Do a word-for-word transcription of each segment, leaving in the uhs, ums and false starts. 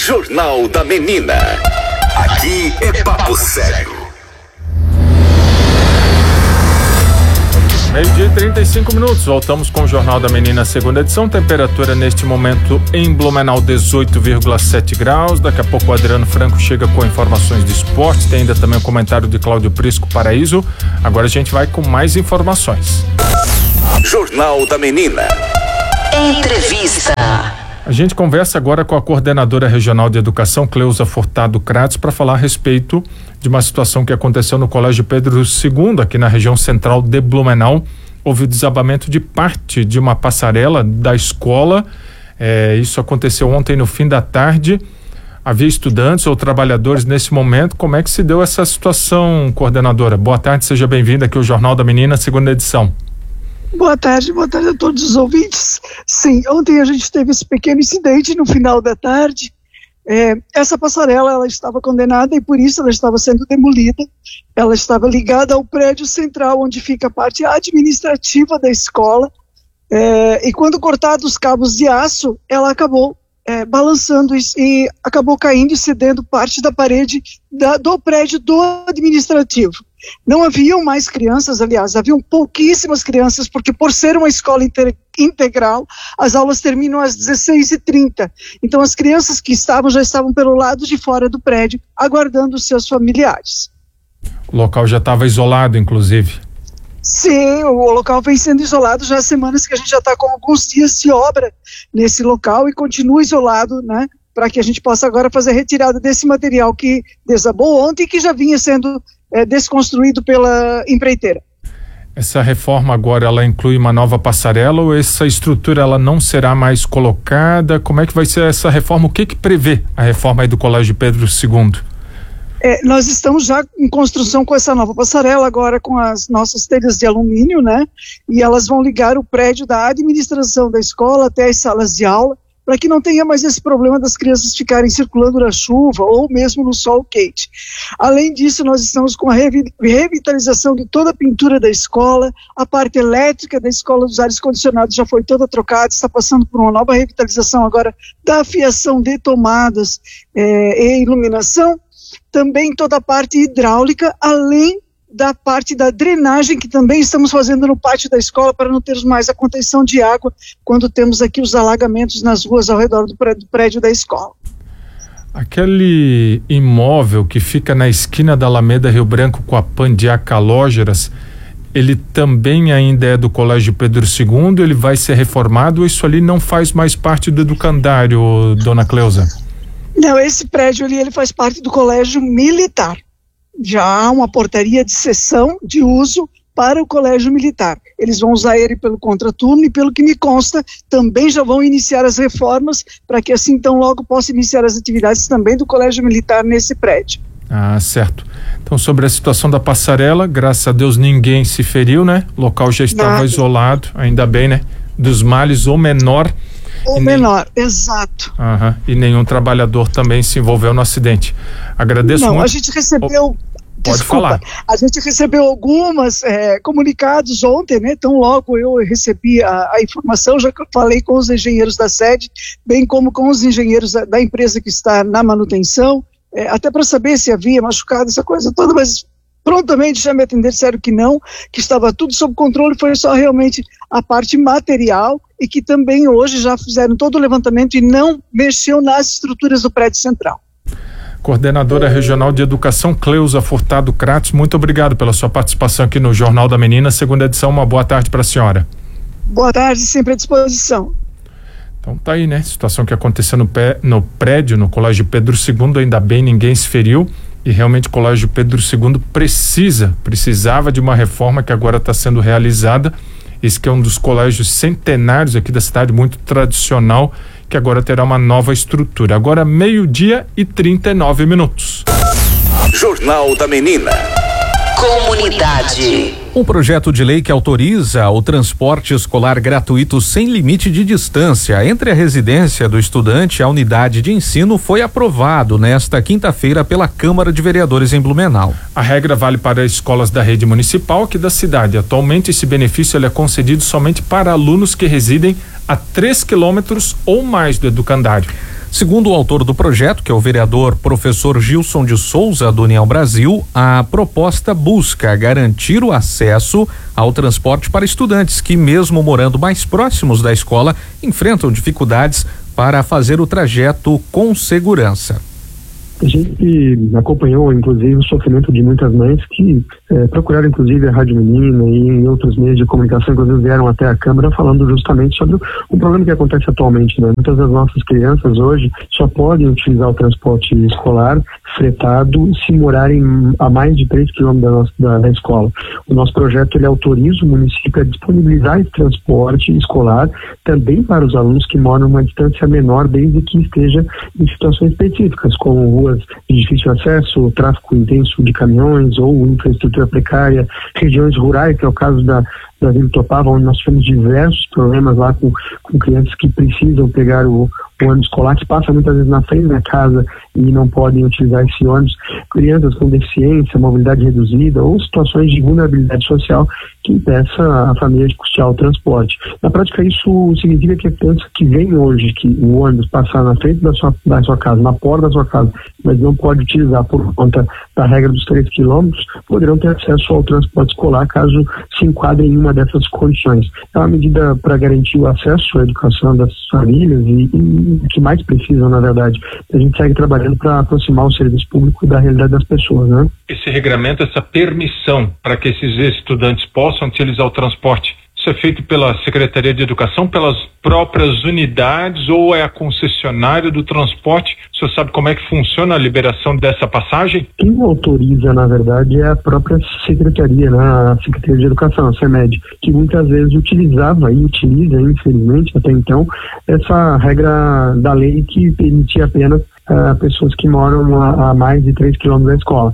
Jornal da Menina. Aqui é papo sério. Meio-dia e trinta e cinco minutos, voltamos com o Jornal da Menina, segunda edição. Temperatura neste momento em Blumenau dezoito vírgula sete graus. Daqui a pouco o Adriano Franco chega com informações de esporte. Tem ainda também o comentário de Cláudio Prisco Paraíso. Agora a gente vai com mais informações. Jornal da Menina. Entrevista. A gente conversa agora com a coordenadora regional de educação, Cleusa Furtado Kratz, para falar a respeito de uma situação que aconteceu no Colégio Pedro segundo, aqui na região central de Blumenau. Houve o desabamento de parte de uma passarela da escola. É, isso aconteceu ontem no fim da tarde. Havia estudantes ou trabalhadores nesse momento. Como é que se deu essa situação, coordenadora? Boa tarde, seja bem-vinda aqui ao Jornal da Menina, segunda edição. Boa tarde, boa tarde a todos os ouvintes. Sim, ontem a gente teve esse pequeno incidente no final da tarde. É, essa passarela, ela estava condenada e por isso ela estava sendo demolida. Ela estava ligada ao prédio central, onde fica a parte administrativa da escola. É, e quando cortados os cabos de aço, ela acabou é, balançando e, e acabou caindo e cedendo parte da parede da, do prédio do administrativo. Não haviam mais crianças, aliás, haviam pouquíssimas crianças, porque por ser uma escola inter, integral, as aulas terminam às dezesseis e trinta. Então as crianças que estavam, já estavam pelo lado de fora do prédio, aguardando os seus familiares. O local já estava isolado, inclusive. Sim, o local vem sendo isolado já há semanas que a gente já está com alguns dias de obra nesse local e continua isolado, né? Para que a gente possa agora fazer a retirada desse material que desabou ontem e que já vinha sendo é, desconstruído pela empreiteira. Essa reforma agora, ela inclui uma nova passarela ou essa estrutura ela não será mais colocada? Como é que vai ser essa reforma? O que que prevê a reforma aí do Colégio Pedro segundo? É, nós estamos já em construção com essa nova passarela, agora com as nossas telhas de alumínio, né? E elas vão ligar o prédio da administração da escola até as salas de aula, para que não tenha mais esse problema das crianças ficarem circulando na chuva ou mesmo no sol quente. Além disso, nós estamos com a revi- revitalização de toda a pintura da escola, a parte elétrica da escola dos ares condicionados já foi toda trocada, está passando por uma nova revitalização agora da fiação de tomadas eh, e iluminação, também toda a parte hidráulica, além da parte da drenagem que também estamos fazendo no pátio da escola para não termos mais a contenção de água quando temos aqui os alagamentos nas ruas ao redor do prédio, do prédio da escola. Aquele imóvel que fica na esquina da Alameda Rio Branco com a Pandiá Calógeras, ele também ainda é do Colégio Pedro segundo, ele vai ser reformado ou isso ali não faz mais parte do educandário, dona Cleusa? Não, esse prédio ali ele faz parte do Colégio Militar. Já há uma portaria de cessão de uso para o Colégio Militar. Eles vão usar ele pelo contraturno e, pelo que me consta, também já vão iniciar as reformas para que assim tão logo possa iniciar as atividades também do Colégio Militar nesse prédio. Ah, certo. Então, sobre a situação da passarela, graças a Deus ninguém se feriu, né? O local já estava Nada. isolado, ainda bem, né? Dos males, o menor. O menor, nem... exato. Aham, e nenhum trabalhador também se envolveu no acidente. Agradeço Não, muito. a gente recebeu... Oh, pode desculpa, falar. A gente recebeu algumas é, comunicados ontem, né? Tão logo eu recebi a, a informação, já que eu falei com os engenheiros da sede, bem como com os engenheiros da, da empresa que está na manutenção, é, até para saber se havia machucado, essa coisa toda, mas prontamente já me atenderam, disseram que não, que estava tudo sob controle, foi só realmente a parte material e que também hoje já fizeram todo o levantamento e não mexeu nas estruturas do prédio central. Coordenadora Regional de Educação, Cleusa Furtado Kratz, muito obrigado pela sua participação aqui no Jornal da Menina, segunda edição. Uma boa tarde para a senhora. Boa tarde, sempre à disposição. Então tá aí, né? Situação que aconteceu no, pé, no prédio, no Colégio Pedro segundo, ainda bem ninguém se feriu e realmente o Colégio Pedro segundo precisa, precisava de uma reforma que agora está sendo realizada. Esse que é um dos colégios centenários aqui da cidade, muito tradicional, que agora terá uma nova estrutura. Agora meio-dia e trinta e nove minutos. Jornal da Menina. Comunidade. Um projeto de lei que autoriza o transporte escolar gratuito sem limite de distância entre a residência do estudante e a unidade de ensino foi aprovado nesta quinta-feira pela Câmara de Vereadores em Blumenau. A regra vale para escolas da rede municipal aqui da cidade. Atualmente esse benefício ele é concedido somente para alunos que residem a três quilômetros ou mais do educandário. Segundo o autor do projeto, que é o vereador professor Gilson de Souza, do União Brasil, a proposta busca garantir o acesso ao transporte para estudantes que, mesmo morando mais próximos da escola, enfrentam dificuldades para fazer o trajeto com segurança. A gente acompanhou, inclusive, o sofrimento de muitas mães que eh, procuraram, inclusive, a Rádio Menina e em outros meios de comunicação, inclusive vieram até a Câmara falando justamente sobre o problema que acontece atualmente, né? Muitas das nossas crianças hoje só podem utilizar o transporte escolar fretado se morarem a mais de três quilômetros da, da, da escola. O nosso projeto, ele autoriza o município a disponibilizar esse transporte escolar também para os alunos que moram uma distância menor, desde que esteja em situações específicas, como ruas de difícil acesso, tráfego intenso de caminhões ou infraestrutura precária, regiões rurais, que é o caso da, da Vila Topava, onde nós temos diversos problemas lá com, com crianças que precisam pegar o, o ônibus escolar, que passa muitas vezes na frente da casa e não podem utilizar esse ônibus, crianças com deficiência, mobilidade reduzida ou situações de vulnerabilidade social que impeça a família de custear o transporte. Na prática, isso significa que a criança que vem hoje, que o ônibus passar na frente da sua, da sua casa, na porta da sua casa, mas não pode utilizar por conta da regra dos três quilômetros, poderão ter acesso ao transporte escolar caso se enquadrem em uma dessas condições. É uma medida para garantir o acesso à educação das famílias e, e que mais precisam, na verdade. A gente segue trabalhando para aproximar o serviço público da realidade das pessoas, né? Esse regramento, essa permissão para que esses estudantes possam utilizar o transporte, isso é feito pela Secretaria de Educação, pelas próprias unidades, ou é a concessionária do transporte? O senhor sabe como é que funciona a liberação dessa passagem? Quem autoriza, na verdade, é a própria Secretaria, né? A Secretaria de Educação, a SEMED, que muitas vezes utilizava e utiliza, infelizmente, até então, essa regra da lei que permitia apenas uh, pessoas que moram a, a mais de três quilômetros da escola.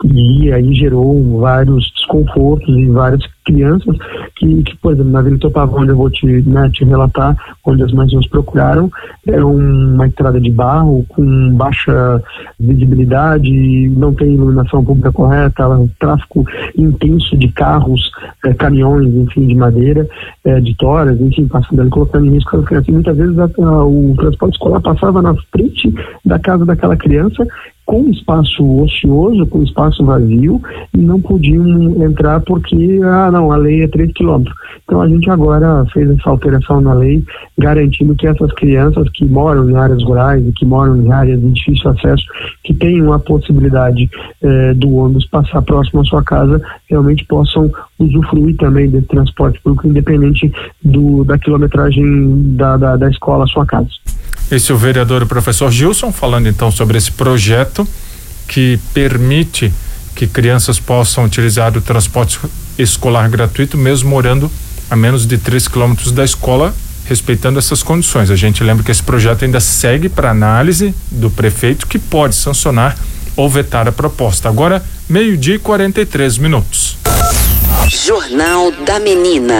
E aí gerou vários desconfortos e várias crianças que, que por exemplo, na Vila Topava, onde eu vou te, né, te relatar, onde as mães nos procuraram, é uma estrada de barro com baixa visibilidade, não tem iluminação pública correta, tráfego intenso de carros, é, caminhões, enfim, de madeira, é, de toras, enfim, passando ali, colocando em risco as crianças. E muitas vezes a, a, o transporte escolar passava na frente da casa daquela criança, com espaço ocioso, com espaço vazio, e não podiam entrar porque, ah, não, a lei é três quilômetros. Então a gente agora fez essa alteração na lei, garantindo que essas crianças que moram em áreas rurais e que moram em áreas de difícil acesso, que tenham a possibilidade eh, do ônibus passar próximo à sua casa, realmente possam usufruir também desse transporte público, independente do, da quilometragem da, da, da escola à sua casa. Esse é o vereador o professor Gilson, falando então sobre esse projeto que permite que crianças possam utilizar o transporte escolar gratuito, mesmo morando a menos de três quilômetros da escola, respeitando essas condições. A gente lembra que esse projeto ainda segue para análise do prefeito, que pode sancionar ou vetar a proposta. Agora, meio-dia e quarenta e três minutos. Jornal da Menina.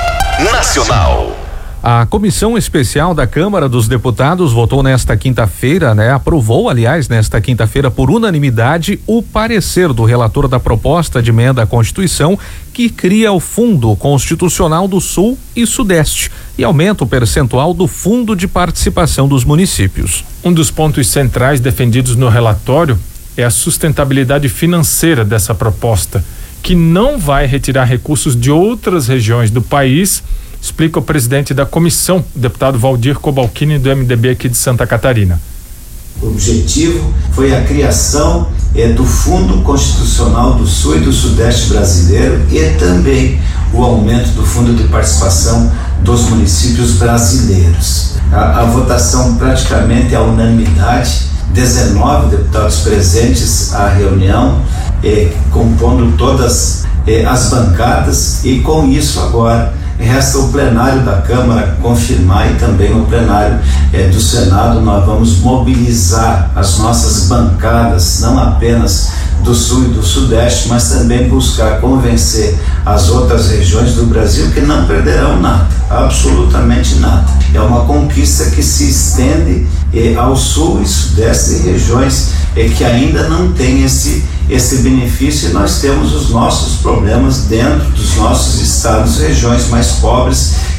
Nacional. A comissão especial da Câmara dos Deputados votou nesta quinta-feira, né? Aprovou, aliás, nesta quinta-feira por unanimidade o parecer do relator da proposta de emenda à Constituição que cria o Fundo Constitucional do Sul e Sudeste e aumenta o percentual do Fundo de Participação dos municípios. Um dos pontos centrais defendidos no relatório é a sustentabilidade financeira dessa proposta, que não vai retirar recursos de outras regiões do país, explica o presidente da comissão, o deputado Valdir Cobalcini, do M D B aqui de Santa Catarina. O objetivo foi a criação é, do Fundo Constitucional do Sul e do Sudeste brasileiro e também o aumento do Fundo de Participação dos municípios brasileiros. A, a votação praticamente é a unanimidade, dezenove deputados presentes à reunião, é, compondo todas é, as bancadas, e com isso agora resta o plenário da Câmara confirmar e também o plenário eh, do Senado. Nós vamos mobilizar as nossas bancadas, não apenas do Sul e do Sudeste, mas também buscar convencer as outras regiões do Brasil que não perderão nada, absolutamente nada. É uma conquista que se estende eh, ao Sul e Sudeste, e regiões eh, que ainda não têm esse esse benefício, e nós temos os nossos problemas dentro dos nossos estados, regiões mais pobres,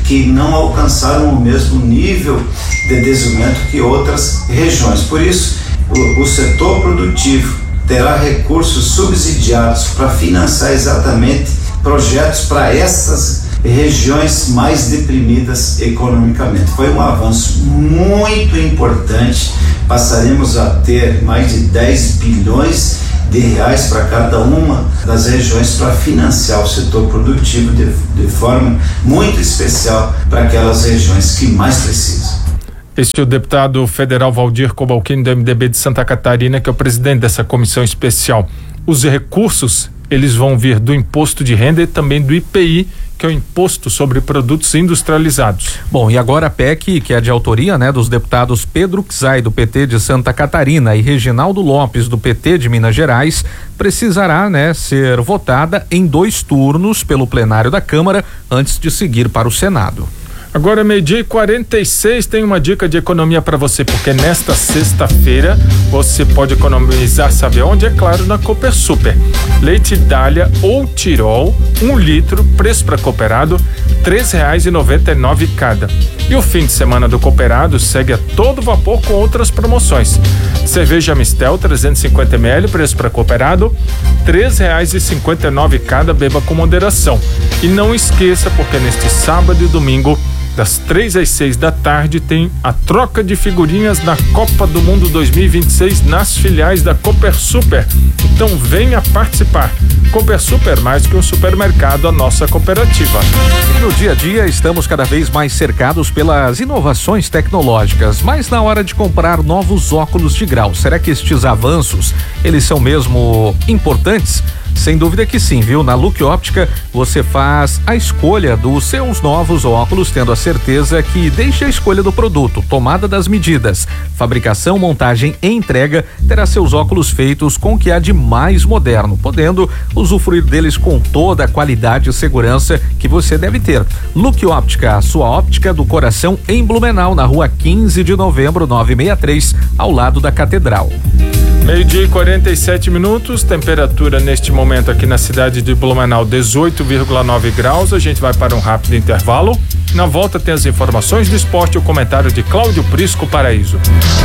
que não alcançaram o mesmo nível de desenvolvimento que outras regiões. Por isso, o, o setor produtivo terá recursos subsidiados para financiar exatamente projetos para essas regiões mais deprimidas economicamente. Foi um avanço muito importante. Passaremos a ter mais de dez bilhões de reais para cada uma das regiões para financiar o setor produtivo de, de forma muito especial para aquelas regiões que mais precisam. Este é o deputado federal Valdir Cobalcini, do M D B de Santa Catarina, que é o presidente dessa comissão especial. Os recursos, eles vão vir do imposto de renda e também do I P I, que é o Imposto sobre Produtos Industrializados. Bom, e agora a P E C, que é de autoria, né, dos deputados Pedro Czai, do P T de Santa Catarina, e Reginaldo Lopes, do P T de Minas Gerais, precisará, né, ser votada em dois turnos pelo plenário da Câmara antes de seguir para o Senado. Agora, meio-dia e quarenta e seis, tem uma dica de economia para você, porque nesta sexta-feira você pode economizar, sabe onde? É claro, na Copersuper. Leite Dália ou Tirol, um litro, preço para cooperado, três reais e noventa e nove cada. E o fim de semana do cooperado segue a todo vapor com outras promoções. Cerveja Mistel, trezentos e cinquenta mililitros, preço para cooperado, três reais e cinquenta e nove cada, beba com moderação. E não esqueça, porque neste sábado e domingo, das três às seis da tarde, tem a troca de figurinhas na Copa do Mundo dois mil e vinte e seis nas filiais da Copersuper. Então venha participar. Copersuper, mais que um supermercado, a nossa cooperativa. E no dia a dia estamos cada vez mais cercados pelas inovações tecnológicas, mas na hora de comprar novos óculos de grau, será que estes avanços, eles são mesmo importantes? Sem dúvida que sim, viu? Na Look Óptica você faz a escolha dos seus novos óculos, tendo a certeza que deixa a escolha do produto, tomada das medidas, fabricação, montagem e entrega, terá seus óculos feitos com o que há de mais moderno, podendo usufruir deles com toda a qualidade e segurança que você deve ter. Look Óptica, a sua óptica do coração, em Blumenau, na rua quinze de novembro, novecentos e sessenta e três, ao lado da Catedral. Meio-dia e quarenta e sete minutos, temperatura neste momento aqui na cidade de Blumenau, dezoito vírgula nove graus. A gente vai para um rápido intervalo. Na volta tem as informações do esporte e o comentário de Cláudio Prisco Paraíso.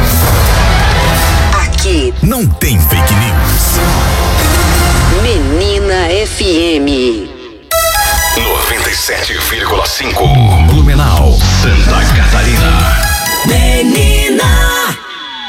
Aqui não tem fake news. Menina F M noventa e sete vírgula cinco Blumenau, Santa Catarina. Menina.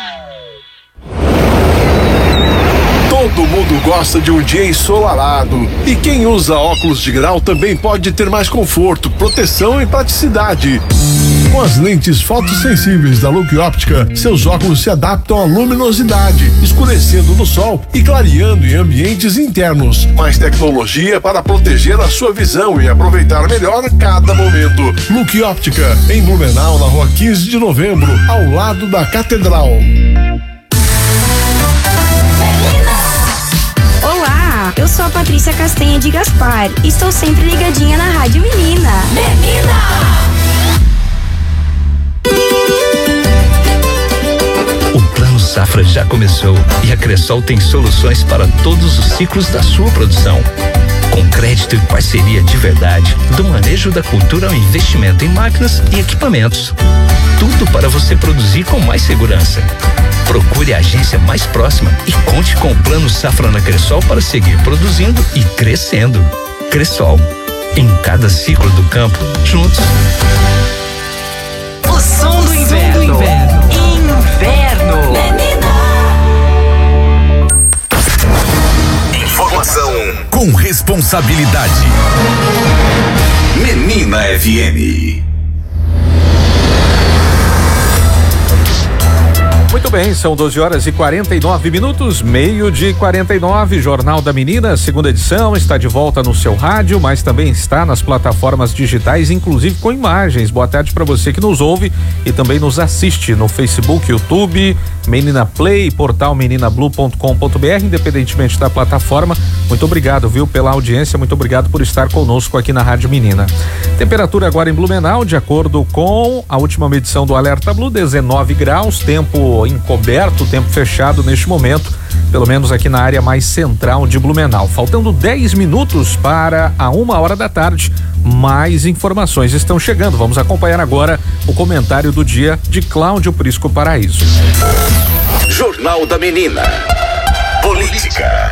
Todo mundo gosta de um dia ensolarado e quem usa óculos de grau também pode ter mais conforto, proteção e praticidade. Com as lentes fotossensíveis da Look Óptica, seus óculos se adaptam à luminosidade, escurecendo no sol e clareando em ambientes internos. Mais tecnologia para proteger a sua visão e aproveitar melhor cada momento. Look Óptica, em Blumenau, na rua quinze de novembro, ao lado da Catedral. Olá, eu sou a Patrícia Castanha de Gaspar. Estou sempre ligadinha na Rádio Menina. Menina! O Plano Safra já começou e a Cressol tem soluções para todos os ciclos da sua produção. Com crédito e parceria de verdade, do manejo da cultura ao investimento em máquinas e equipamentos. Tudo para você produzir com mais segurança. Procure a agência mais próxima e conte com o Plano Safra na Cressol para seguir produzindo e crescendo. Cressol, em cada ciclo do campo, juntos. O som do inverno. Inverno. Inverno. Informação com responsabilidade. Menina F M. Muito bem, são doze horas e quarenta e nove minutos, meio de quarenta e nove, Jornal da Menina, segunda edição, está de volta no seu rádio, mas também está nas plataformas digitais, inclusive com imagens. Boa tarde para você que nos ouve e também nos assiste no Facebook, YouTube, Menina Play, portal menina blue ponto com ponto b r, independentemente da plataforma. Muito obrigado, viu, pela audiência, muito obrigado por estar conosco aqui na Rádio Menina. Temperatura agora em Blumenau, de acordo com a última medição do Alerta Blue, dezenove graus, tempo em encoberto, tempo fechado neste momento, pelo menos aqui na área mais central de Blumenau. Faltando dez minutos para a uma hora da tarde, mais informações estão chegando. Vamos acompanhar agora o comentário do dia de Cláudio Prisco Paraíso. Jornal da Menina. Política.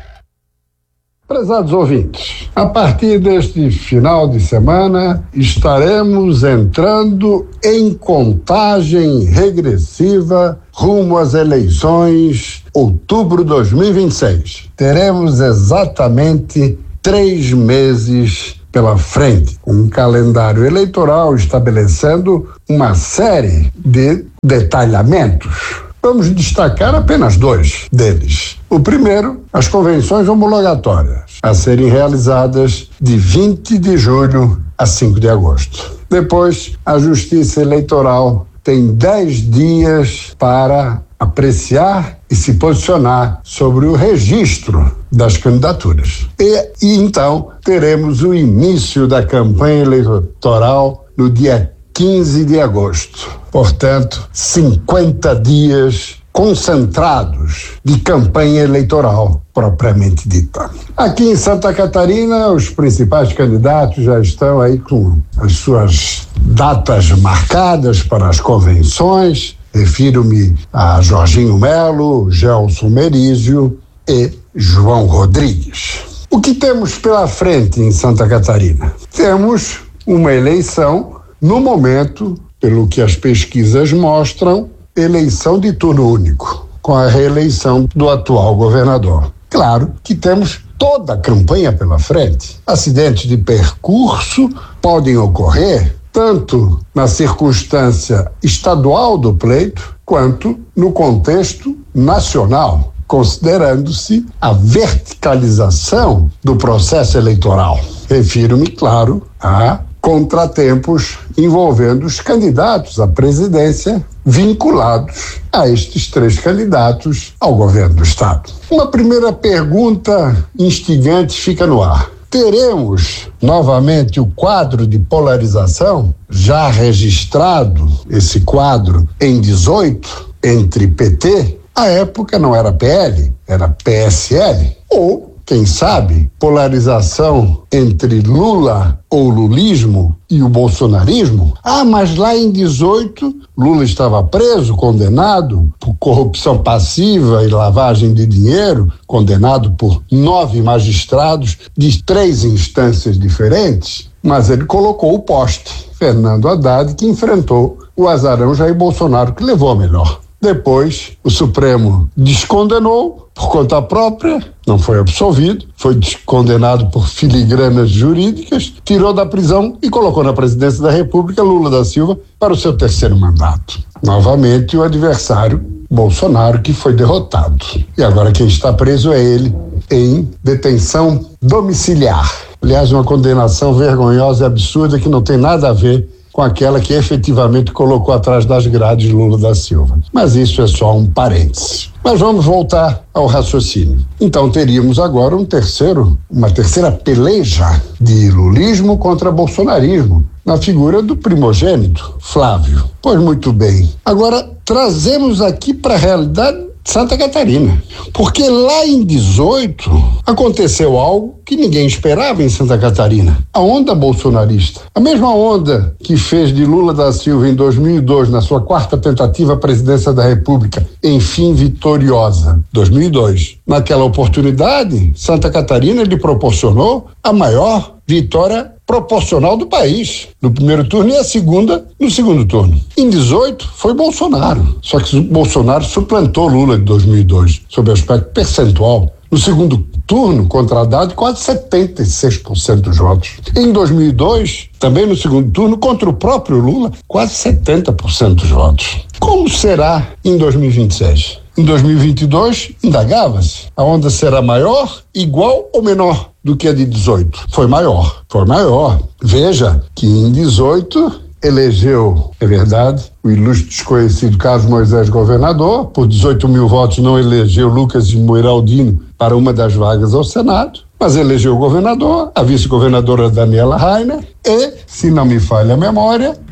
Prezados ouvintes, a partir deste final de semana estaremos entrando em contagem regressiva rumo às eleições outubro de dois mil e vinte e seis. Teremos exatamente três meses pela frente, um calendário eleitoral estabelecendo uma série de detalhamentos. Vamos destacar apenas dois deles. O primeiro, as convenções homologatórias, a serem realizadas de vinte de julho a cinco de agosto. Depois, a Justiça Eleitoral tem dez dias para apreciar e se posicionar sobre o registro das candidaturas. E, e então, teremos o início da campanha eleitoral no dia quinze de agosto. Portanto, cinquenta dias concentrados de campanha eleitoral propriamente dita. Aqui em Santa Catarina, os principais candidatos já estão aí com as suas datas marcadas para as convenções. Refiro-me a Jorginho Melo, Gelson Merizio e João Rodrigues. O que temos pela frente em Santa Catarina? Temos uma eleição, no momento, pelo que as pesquisas mostram, eleição de turno único, com a reeleição do atual governador. Claro que temos toda a campanha pela frente. Acidentes de percurso podem ocorrer tanto na circunstância estadual do pleito, quanto no contexto nacional, considerando-se a verticalização do processo eleitoral. Refiro-me, claro, a contratempos envolvendo os candidatos à presidência vinculados a estes três candidatos ao governo do estado. Uma primeira pergunta instigante fica no ar. Teremos novamente o quadro de polarização já registrado, esse quadro em dezoito, entre P T, à época não era P L, era P S L, ou quem sabe, polarização entre Lula ou lulismo e o bolsonarismo? Ah, mas lá em dezoito, Lula estava preso, condenado por corrupção passiva e lavagem de dinheiro, condenado por nove magistrados de três instâncias diferentes, mas ele colocou o poste, Fernando Haddad, que enfrentou o azarão Jair Bolsonaro, que levou a melhor. Depois, o Supremo descondenou por conta própria, não foi absolvido, foi descondenado por filigranas jurídicas, tirou da prisão e colocou na presidência da República Lula da Silva para o seu terceiro mandato. Novamente, o adversário Bolsonaro, que foi derrotado. E agora quem está preso é ele, em detenção domiciliar. Aliás, uma condenação vergonhosa e absurda que não tem nada a ver com aquela que efetivamente colocou atrás das grades Lula da Silva. Mas isso é só um parêntese. Mas vamos voltar ao raciocínio. Então teríamos agora um terceiro, uma terceira peleja de lulismo contra bolsonarismo, na figura do primogênito, Flávio. Pois muito bem. Agora trazemos aqui para a realidade Santa Catarina, porque lá em dezoito aconteceu algo que ninguém esperava em Santa Catarina, a onda bolsonarista, a mesma onda que fez de Lula da Silva em dois mil e dois, na sua quarta tentativa à presidência da República, enfim vitoriosa, dois mil e dois. Naquela oportunidade, Santa Catarina lhe proporcionou a maior vitória proporcional do país, no primeiro turno, e a segunda no segundo turno. Em dezoito foi Bolsonaro, só que Bolsonaro suplantou Lula de dois mil e dois, sob aspecto percentual. No segundo turno, contra Haddad, quase setenta e seis por cento dos votos. Em dois mil e dois, também no segundo turno, contra o próprio Lula, quase setenta por cento dos votos. Como será em dois mil e vinte e seis? Em dois mil e vinte e dois, indagava-se, a onda será maior, igual ou menor do que a de dezoito? Foi maior, foi maior. Veja que em dezoito elegeu, é verdade, o ilustre desconhecido Carlos Moisés governador, por dezoito mil votos não elegeu Lucas de Moiraldino para uma das vagas ao Senado, mas elegeu o governador, a vice-governadora Daniela Rainer e, se não me falha a memória,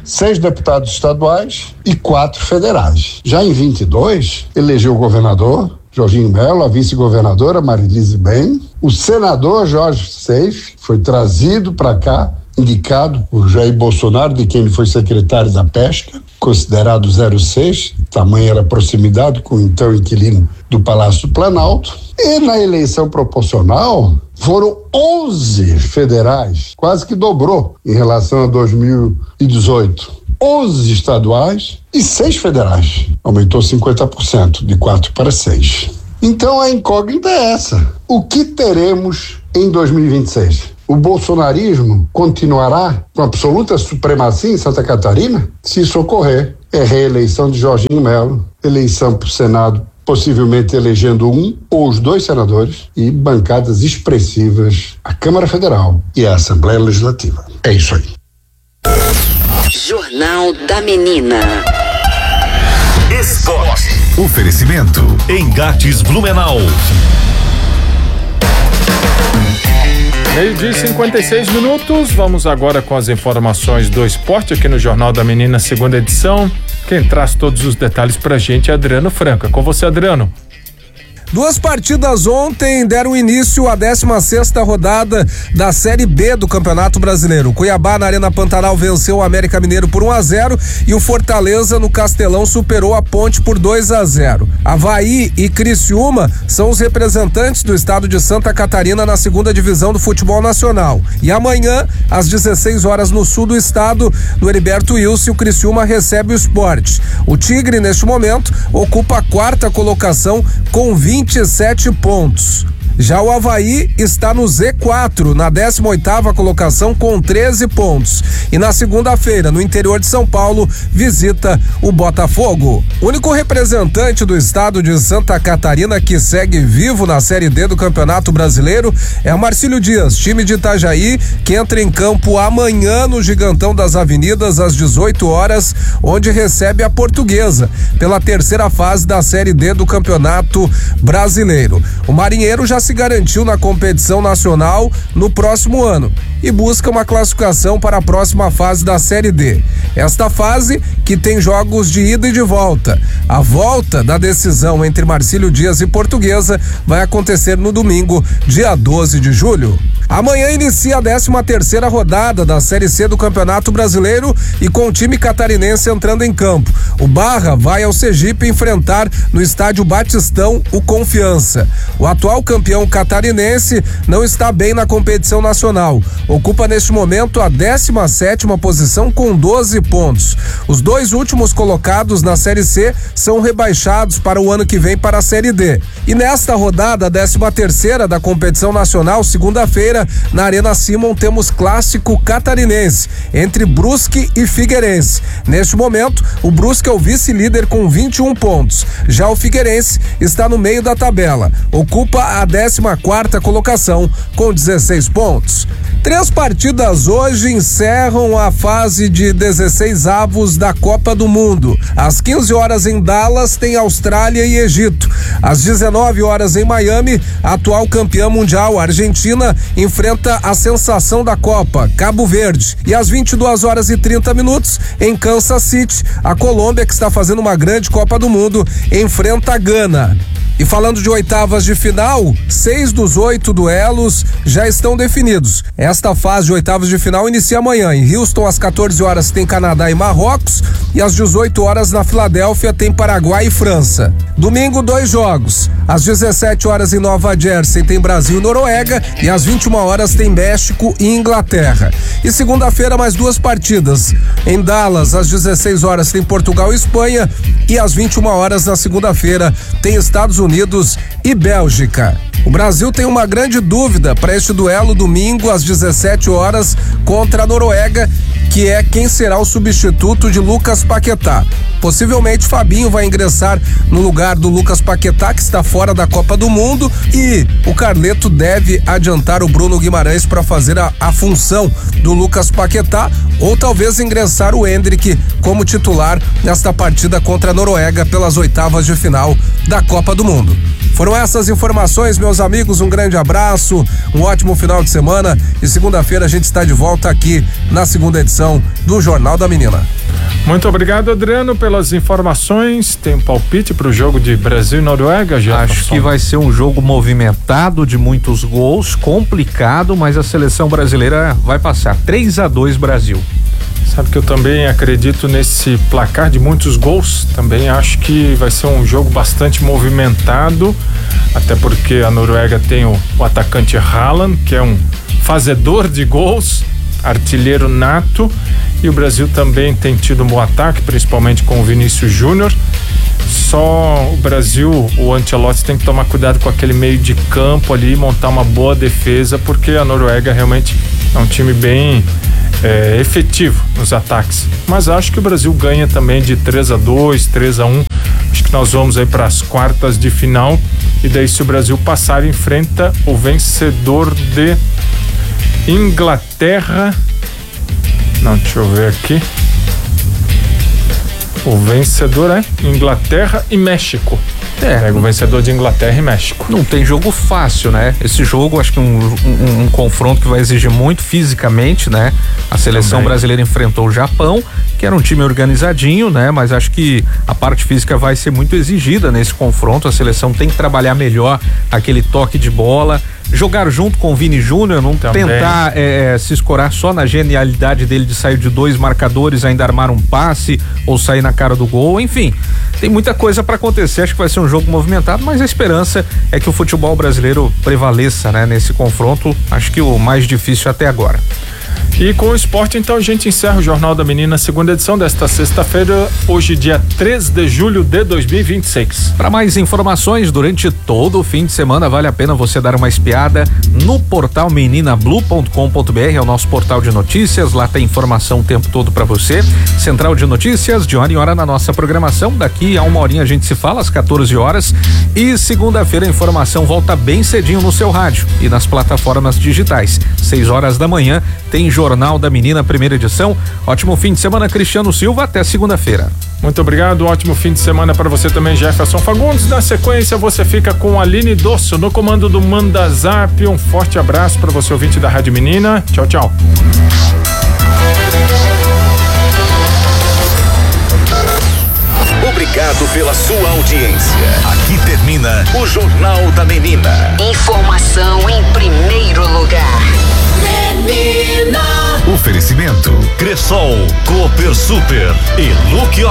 seis deputados estaduais e quatro federais. Já em vinte e dois, elegeu o governador Jorginho Melo, a vice-governadora Marilise Ben, o senador Jorge Seif foi trazido para cá, indicado por Jair Bolsonaro, de quem ele foi secretário da Pesca, considerado zero seis, tamanha era a proximidade com o então inquilino do Palácio do Planalto. E na eleição proporcional foram onze federais, quase que dobrou em relação a dois mil e dezoito. onze estaduais e seis federais. Aumentou cinquenta por cento, de quatro para seis. Então a incógnita é essa. O que teremos em dois mil e vinte e seis? O bolsonarismo continuará com absoluta supremacia em Santa Catarina? Se isso ocorrer, é reeleição de Jorginho Melo, eleição para o Senado, possivelmente elegendo um ou os dois senadores e bancadas expressivas à Câmara Federal e à Assembleia Legislativa. É isso aí. Jornal da Menina. Esporte. Oferecimento Engates Blumenau. Meio-dia e cinquenta e seis minutos, vamos agora com as informações do esporte aqui no Jornal da Menina, segunda edição. Quem traz todos os detalhes pra gente é Adriano Franca. Com você, Adriano. Duas partidas ontem deram início à décima sexta rodada da Série B do Campeonato Brasileiro. O Cuiabá, na Arena Pantanal, venceu o América Mineiro por um a zero e o Fortaleza, no Castelão, superou a Ponte por dois a zero. Avaí e Criciúma são os representantes do estado de Santa Catarina na segunda divisão do futebol nacional. E amanhã, às dezesseis horas, no sul do estado, no Heriberto Wilson, o Criciúma recebe o Sport. O Tigre, neste momento, ocupa a quarta colocação com vinte e sete pontos. Já o Avaí está no Z quatro, na décima oitava colocação com treze pontos. E na segunda-feira, no interior de São Paulo, visita o Botafogo. O único representante do estado de Santa Catarina que segue vivo na Série D do Campeonato Brasileiro é o Marcílio Dias, time de Itajaí, que entra em campo amanhã no Gigantão das Avenidas às dezoito horas, onde recebe a Portuguesa, pela terceira fase da Série D do Campeonato Brasileiro. O Marinheiro já se garantiu na competição nacional no próximo ano e busca uma classificação para a próxima fase da Série D. Esta fase que tem jogos de ida e de volta. A volta da decisão entre Marcílio Dias e Portuguesa vai acontecer no domingo, dia doze de julho. Amanhã inicia a décima terceira rodada da Série C do Campeonato Brasileiro e com o time catarinense entrando em campo. O Barra vai ao Sergipe enfrentar no estádio Batistão o Confiança. O atual campeão catarinense não está bem na competição nacional. Ocupa neste momento a décima sétima posição com doze pontos. Os dois últimos colocados na Série C são rebaixados para o ano que vem para a Série D. E nesta rodada, a décima terceira da competição nacional, segunda-feira, na Arena Simon, temos clássico catarinense entre Brusque e Figueirense. Neste momento, o Brusque é o vice-líder com vinte e um pontos. Já o Figueirense está no meio da tabela. Ocupa a décima quarta colocação com dezesseis pontos. Três partidas hoje encerram a fase de dezesseis avos da Copa do Mundo. Às quinze horas em Dallas tem Austrália e Egito. Às dezenove horas em Miami, a atual campeã mundial, a Argentina, enfrenta a sensação da Copa, Cabo Verde. E às vinte e duas horas e trinta minutos, em Kansas City, a Colômbia, que está fazendo uma grande Copa do Mundo, enfrenta a Gana. E falando de oitavas de final, seis dos oito duelos já estão definidos. Esta fase de oitavas de final inicia amanhã. Em Houston, às quatorze horas, tem Canadá e Marrocos. E às dezoito horas, na Filadélfia, tem Paraguai e França. Domingo, dois jogos. Às dezessete horas, em Nova Jersey, tem Brasil e Noruega. E às vinte e uma horas, tem México e Inglaterra. E segunda-feira, mais duas partidas. Em Dallas, às dezesseis horas, tem Portugal e Espanha. E às vinte e uma horas, na segunda-feira, tem Estados Unidos e Bélgica. O Brasil tem uma grande dúvida para este duelo domingo às dezessete horas contra a Noruega, que é quem será o substituto de Lucas Paquetá. Possivelmente Fabinho vai ingressar no lugar do Lucas Paquetá, que está fora da Copa do Mundo, e o Carleto deve adiantar o Bruno Guimarães para fazer a, a função do Lucas Paquetá, ou talvez ingressar o Endrick como titular nesta partida contra a Noruega pelas oitavas de final da Copa do Mundo. Foram essas informações, meus amigos, um grande abraço, um ótimo final de semana e segunda-feira a gente está de volta aqui na segunda edição do Jornal da Menina. Muito obrigado, Adriano, pelas informações. Tem um palpite para o jogo de Brasil e Noruega, Jefferson? Acho que vai ser um jogo movimentado, de muitos gols, complicado, mas a seleção brasileira vai passar. três a dois Brasil. Sabe que eu também acredito nesse placar de muitos gols. Também acho que vai ser um jogo bastante movimentado, até porque a Noruega tem o, o atacante Haaland, que é um fazedor de gols, artilheiro nato, e o Brasil também tem tido um bom ataque, principalmente com o Vinícius Júnior. Só o Brasil, o Ancelotti tem que tomar cuidado com aquele meio de campo ali, montar uma boa defesa, porque a Noruega realmente é um time bem é, efetivo nos ataques. Mas acho que o Brasil ganha também de três a dois, três a um. Acho que nós vamos aí para as quartas de final, e daí, se o Brasil passar, enfrenta o vencedor de Inglaterra. Não, deixa eu ver aqui. O vencedor é Inglaterra e México. É, o vencedor de Inglaterra e México. Não tem jogo fácil, né? Esse jogo, acho que um, um, um confronto que vai exigir muito fisicamente, né? A seleção Também. brasileira enfrentou o Japão, que era um time organizadinho, né? Mas acho que a parte física vai ser muito exigida nesse confronto. A seleção tem que trabalhar melhor aquele toque de bola, jogar junto com o Vini Júnior, não Também. tentar é, se escorar só na genialidade dele de sair de dois marcadores, ainda armar um passe ou sair na cara do gol. Enfim, tem muita coisa para acontecer. Acho que vai ser um jogo movimentado, mas a esperança é que o futebol brasileiro prevaleça, né, nesse confronto. Acho que o mais difícil até agora. E com o esporte, então, a gente encerra o Jornal da Menina, segunda edição desta sexta-feira, hoje dia três de julho de dois mil e vinte e seis. Para mais informações durante todo o fim de semana, vale a pena você dar uma espiada no portal menina blue ponto com ponto br, é o nosso portal de notícias. Lá tem informação o tempo todo para você. Central de Notícias, de hora em hora na nossa programação. Daqui a uma horinha a gente se fala às quatorze horas, e segunda-feira a informação volta bem cedinho no seu rádio e nas plataformas digitais. seis horas da manhã tem Jornal da Menina, primeira edição. Ótimo fim de semana, Cristiano Silva. Até segunda-feira. Muito obrigado. Ótimo fim de semana para você também, Jefferson Fagundes. Na sequência, você fica com a Aline Dosso no comando do Manda Zap. Um forte abraço para você, ouvinte da Rádio Menina. Tchau, tchau. Obrigado pela sua audiência. Aqui termina o Jornal da Menina. Informação em primeiro lugar. Menina. Oferecimento Cressol, Cooper Super e Look